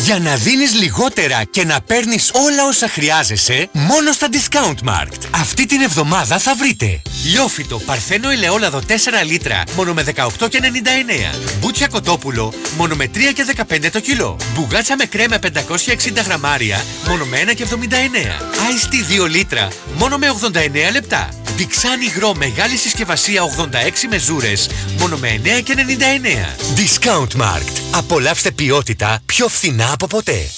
Για να δίνεις λιγότερα και να παίρνεις όλα όσα χρειάζεσαι, μόνο στα Discount Markt. Αυτή την εβδομάδα θα βρείτε λιόφυτο Παρθένο ελαιόλαδο 4 λίτρα, μόνο με 18,99. Μπούτσια κοτόπουλο, μόνο με 3,15 το κιλό. Μπουγάτσα με κρέμα 560 γραμμάρια, μόνο με 1,79. Άιστι 2 λίτρα, μόνο με 89 λεπτά. Διξάν υγρό μεγάλη συσκευασία 86 μεζούρες, μόνο με 9,99. Discount Markt. Απολαύστε ποιότητα πιο φθηνά από ποτέ.